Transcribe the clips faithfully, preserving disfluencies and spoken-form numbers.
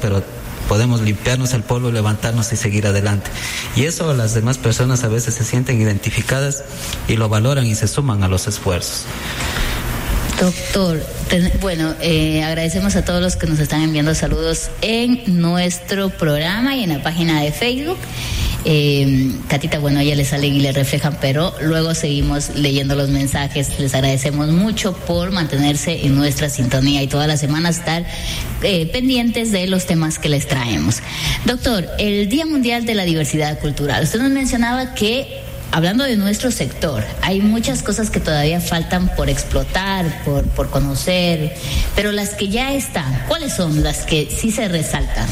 pero podemos limpiarnos el polvo, levantarnos y seguir adelante. Y eso las demás personas a veces se sienten identificadas y lo valoran y se suman a los esfuerzos. Doctor, ten, bueno, eh, agradecemos a todos los que nos están enviando saludos en nuestro programa y en la página de Facebook. Eh, Catita, bueno, a ella le salen y le reflejan, pero luego seguimos leyendo los mensajes. Les agradecemos mucho por mantenerse en nuestra sintonía y todas las semanas estar eh, pendientes de los temas que les traemos. Doctor, el Día Mundial de la Diversidad Cultural. Usted nos mencionaba que, hablando de nuestro sector, hay muchas cosas que todavía faltan por explotar, por, por conocer, pero las que ya están, ¿cuáles son las que sí se resaltan?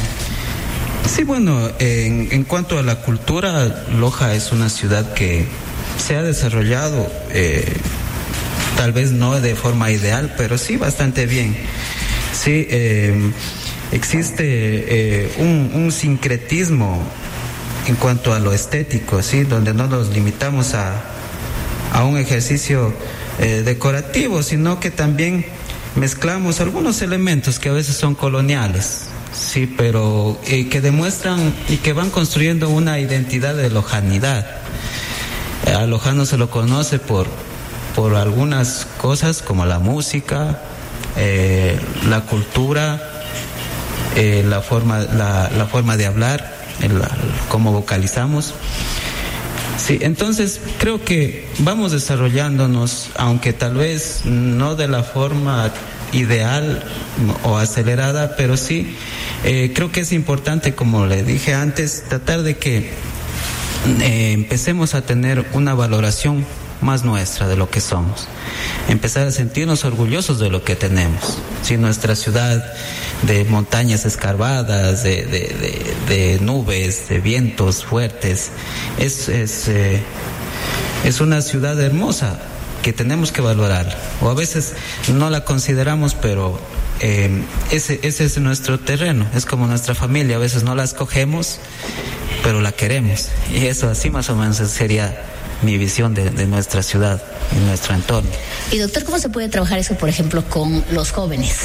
Sí, bueno, en, en cuanto a la cultura, Loja es una ciudad que se ha desarrollado, eh, tal vez no de forma ideal, pero sí bastante bien. Sí, eh, existe eh, un, un sincretismo en cuanto a lo estético, sí, donde no nos limitamos a, a un ejercicio eh, decorativo, sino que también mezclamos algunos elementos que a veces son coloniales. Sí, pero eh, que demuestran y que van construyendo una identidad de lojanidad. Eh, a Lojano se lo conoce por, por algunas cosas como la música, eh, la cultura, eh, la forma, la, la forma de hablar, el, cómo vocalizamos. Sí, entonces creo que vamos desarrollándonos, aunque tal vez no de la forma ideal o acelerada, pero sí eh, creo que es importante, como le dije antes, tratar de que eh, empecemos a tener una valoración más nuestra de lo que somos, empezar a sentirnos orgullosos de lo que tenemos. Si nuestra ciudad de montañas escarbadas, de, de, de, de nubes, de vientos fuertes, es, es, eh, es una ciudad hermosa que tenemos que valorar, o a veces no la consideramos, pero eh, ese, ese es nuestro terreno, es como nuestra familia, a veces no la escogemos, pero la queremos, y eso así más o menos sería mi visión de, de nuestra ciudad y nuestro entorno. Y doctor, ¿cómo se puede trabajar eso, por ejemplo, con los jóvenes?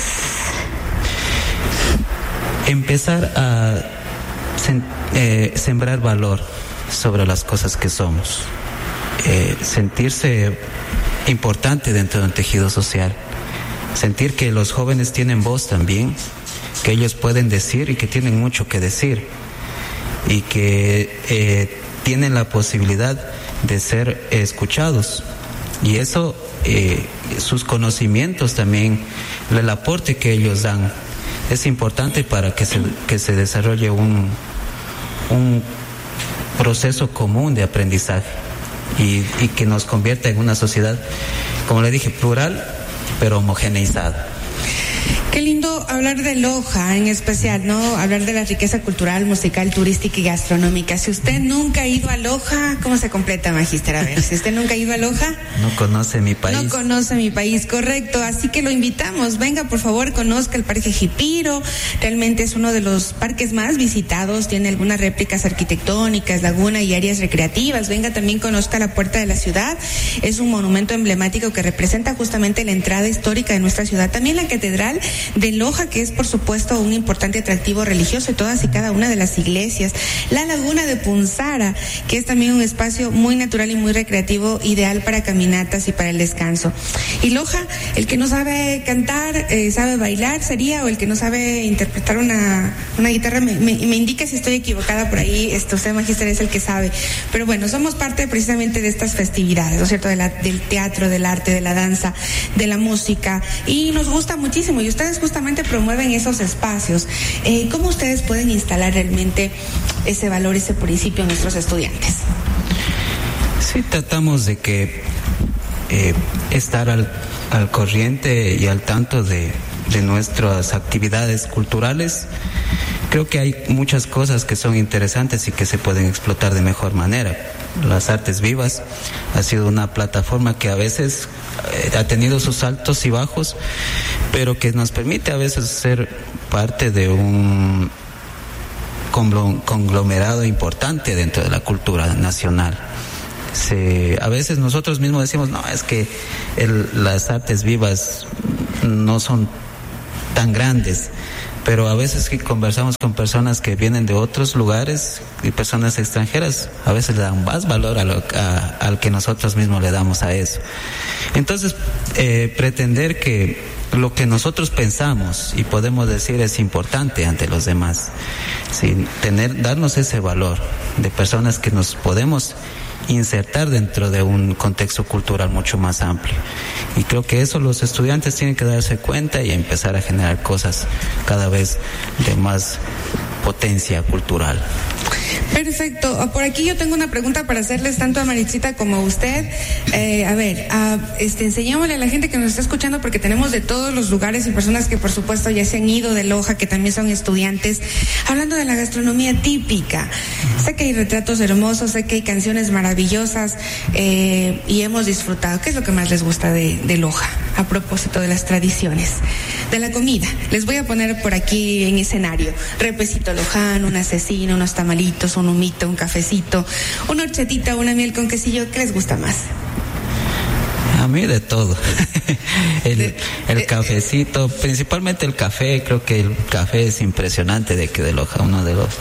Empezar a sem, eh, sembrar valor sobre las cosas que somos, eh, sentirse importante dentro de un tejido social, sentir que los jóvenes tienen voz también, que ellos pueden decir y que tienen mucho que decir y que eh, tienen la posibilidad de ser escuchados, y eso eh, sus conocimientos también, el aporte que ellos dan es importante para que se, que se desarrolle un, un proceso común de aprendizaje y, y que nos convierta en una sociedad, como le dije, plural pero homogeneizada. Qué lindo hablar de Loja en especial, ¿no? Hablar de la riqueza cultural, musical, turística y gastronómica. Si usted nunca ha ido a Loja, ¿cómo se completa, magíster? A ver, si usted nunca ha ido a Loja, no conoce mi país. No conoce mi país, correcto. Así que lo invitamos. Venga, por favor, conozca el Parque Jipiro. Realmente es uno de los parques más visitados. Tiene algunas réplicas arquitectónicas, laguna y áreas recreativas. Venga, también conozca la Puerta de la Ciudad. Es un monumento emblemático que representa justamente la entrada histórica de nuestra ciudad. También la Catedral de Loja, que es por supuesto un importante atractivo religioso de todas y cada una de las iglesias. La Laguna de Punzara, que es también un espacio muy natural y muy recreativo, ideal para caminatas y para el descanso. Y Loja, el que no sabe cantar, eh, sabe bailar sería, o el que no sabe interpretar una, una guitarra, me, me, me indica si estoy equivocada por ahí, esto, usted, magíster, es el que sabe. Pero bueno, somos parte precisamente de estas festividades, ¿no es cierto? De la, del teatro, del arte, de la danza, de la música, y nos gusta muchísimo, y ustedes justamente promueven esos espacios. Eh, ¿Cómo ustedes pueden instalar realmente ese valor, ese principio en nuestros estudiantes? Sí, tratamos de que eh, estar al, al corriente y al tanto de, de nuestras actividades culturales. Creo que hay muchas cosas que son interesantes y que se pueden explotar de mejor manera. Las artes vivas ha sido una plataforma que a veces eh, ha tenido sus altos y bajos, pero que nos permite a veces ser parte de un conglomerado importante dentro de la cultura nacional. Se, a veces nosotros mismos decimos, no, es que el, las artes vivas no son tan grandes, pero a veces que conversamos con personas que vienen de otros lugares y personas extranjeras, a veces le dan más valor a lo, a, al que nosotros mismos le damos a eso. Entonces, eh, pretender que lo que nosotros pensamos y podemos decir es importante ante los demás, ¿sí? Tener, darnos ese valor de personas que nos podemos insertar dentro de un contexto cultural mucho más amplio. Y creo que eso los estudiantes tienen que darse cuenta y empezar a generar cosas cada vez de más potencia cultural. Perfecto. Por aquí yo tengo una pregunta para hacerles tanto a Maritzita como a usted. Eh, a ver, a, este, enseñémosle a la gente que nos está escuchando, porque tenemos de todos los lugares y personas que por supuesto ya se han ido de Loja, que también son estudiantes, hablando de la gastronomía típica. Sé que hay retratos hermosos, sé que hay canciones maravillosas eh, y hemos disfrutado. ¿Qué es lo que más les gusta de, de Loja? A propósito de las tradiciones, de la comida. Les voy a poner por aquí en escenario repesito lojano, una cecina, unos tamalitos, un humito, un cafecito, una horchatita, una miel con quesillo. ¿Qué les gusta más? A mí de todo. el, el cafecito, principalmente el café. Creo que el café es impresionante de que de Loja, uno de los...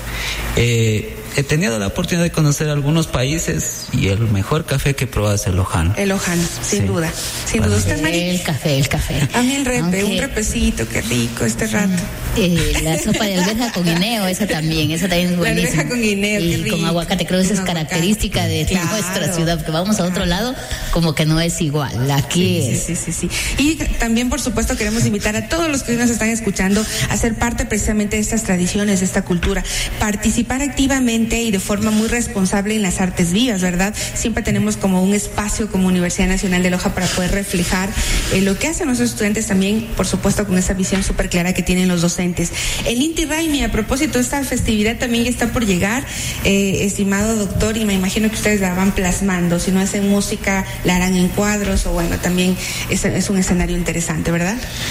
Eh, he tenido la oportunidad de conocer algunos países y el mejor café que he probado es el lojano. El lojano, sin sí. duda. Sin bueno, duda. ¿Usted, Mari? El café, el café. A mí el repe, Aunque, un repecito, qué rico este rato. Eh, la sopa de alberja con guineo, esa también, esa también es buenísima. La alberja con guineo, y qué rico. con aguacate, creo que esa es característica de claro. nuestra ciudad, porque vamos a otro lado, como que no es igual. Aquí sí, es. Sí, sí, sí, sí. Y también, por supuesto, queremos invitar a todos los que hoy nos están escuchando a ser parte precisamente de estas tradiciones, de esta cultura. Participar activamente y de forma muy responsable en las artes vivas, ¿verdad? Siempre tenemos como un espacio como Universidad Nacional de Loja para poder reflejar eh, lo que hacen nuestros estudiantes también, por supuesto, con esa visión súper clara que tienen los docentes. El Inti Raymi, a propósito, esta festividad también ya está por llegar, eh, estimado doctor, y me imagino que ustedes la van plasmando, si no hacen música, la harán en cuadros, o bueno, también es, es un escenario interesante, ¿verdad?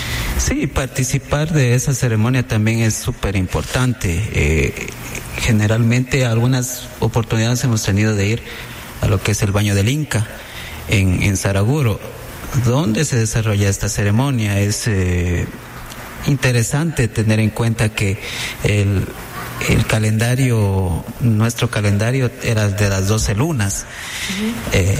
Sí, participar de esa ceremonia también es súper importante. Eh, generalmente algunas oportunidades hemos tenido de ir a lo que es el Baño del Inca en, en Saraguro, donde se desarrolla esta ceremonia. Es eh, interesante tener en cuenta que el, el calendario, nuestro calendario era de las doce lunas, uh-huh. eh,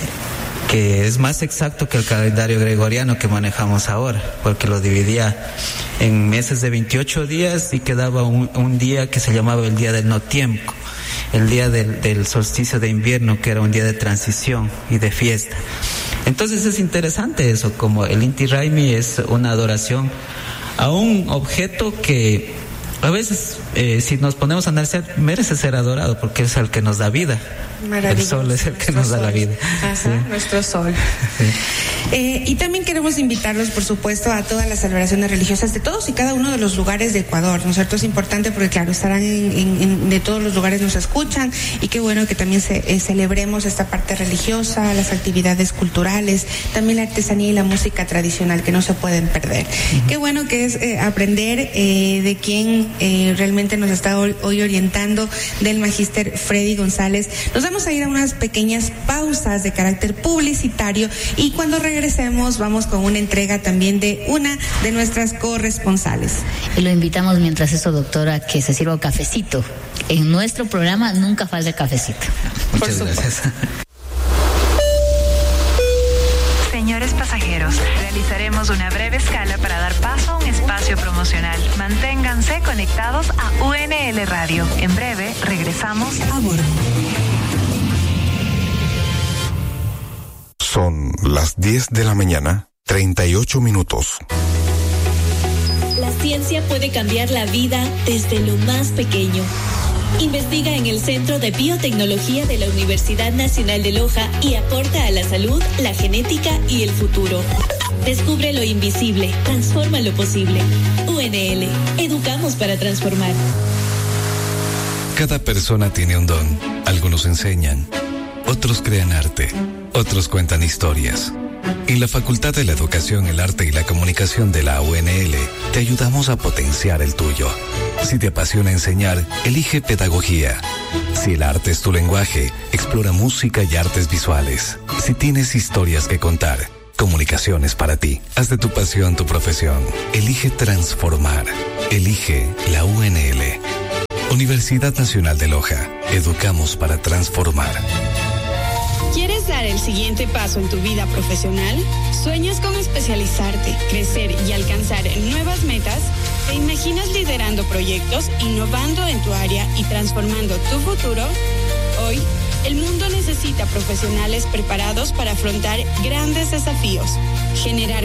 que es más exacto que el calendario gregoriano que manejamos ahora, porque lo dividía en meses de veintiocho días y quedaba un, un día que se llamaba el día del no tiempo, el día del, del solsticio de invierno, que era un día de transición y de fiesta. Entonces es interesante eso, como el Inti Raymi es una adoración a un objeto que a veces, eh, si nos ponemos a analizar, merece ser adorado porque es el que nos da vida. El sol es el que nos da sol. la vida. Ajá, sí. Nuestro sol. Sí. Eh, y también queremos invitarlos, por supuesto, a todas las celebraciones religiosas de todos y cada uno de los lugares de Ecuador, ¿no es cierto? Es importante porque, claro, estarán en, en, en, de todos los lugares nos escuchan, y qué bueno que también se, eh, celebremos esta parte religiosa, las actividades culturales, también la artesanía y la música tradicional que no se pueden perder. Uh-huh. Qué bueno que es eh, aprender eh, de quien eh, realmente nos está hoy, hoy orientando, del magíster Freddy González. Nos vamos a ir a unas pequeñas pausas de carácter publicitario y cuando regresemos vamos con una entrega también de una de nuestras corresponsales. Y lo invitamos mientras eso, doctora, que se sirva un cafecito. En nuestro programa nunca falta el cafecito. Muchas gracias. Señores pasajeros, realizaremos una breve escala para dar paso a un espacio promocional. Manténganse conectados a U N L Radio. En breve regresamos a bordo. Son las diez de la mañana, treinta y ocho minutos. La ciencia puede cambiar la vida desde lo más pequeño. Investiga en el Centro de Biotecnología de la Universidad Nacional de Loja y aporta a la salud, la genética y el futuro. Descubre lo invisible, transforma lo posible. U N L, educamos para transformar. Cada persona tiene un don. Algunos enseñan, otros crean arte, otros cuentan historias. En la Facultad de la Educación, el Arte y la Comunicación de la U N L, te ayudamos a potenciar el tuyo. Si te apasiona enseñar, elige pedagogía. Si el arte es tu lenguaje, explora música y artes visuales. Si tienes historias que contar, Comunicaciones para ti. Haz de tu pasión tu profesión. Elige transformar. Elige la U N L. Universidad Nacional de Loja. Educamos para transformar. ¿Quieres dar el siguiente paso en tu vida profesional? ¿Sueñas con especializarte, crecer y alcanzar nuevas metas? ¿Te imaginas liderando proyectos, innovando en tu área y transformando tu futuro? Hoy, el mundo necesita profesionales preparados para afrontar grandes desafíos, generar